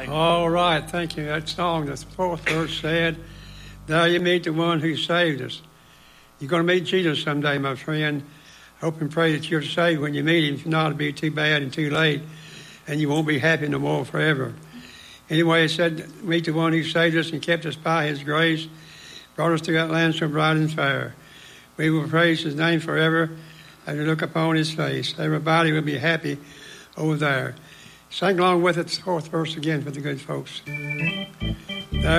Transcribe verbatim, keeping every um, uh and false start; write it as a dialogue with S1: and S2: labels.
S1: Thank you.
S2: All right, thank you. That song, the fourth verse said, "There you meet the one who saved us." You're going to meet Jesus someday, my friend. Hope and pray that you're saved when you meet him. If not, it'll be too bad and too late, and you won't be happy no more forever. Anyway, it said, meet the one who saved us and kept us by his grace, brought us to that land so bright and fair. We will praise his name forever as we look upon his face. Everybody will be happy over there. Sing along with it, the fourth verse again for the good folks. There